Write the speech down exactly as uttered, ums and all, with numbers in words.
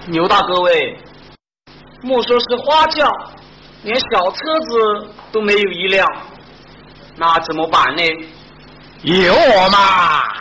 牛大哥喂，莫说是花轿，连小车子都没有一辆，那怎么办呢？ 有我嘛！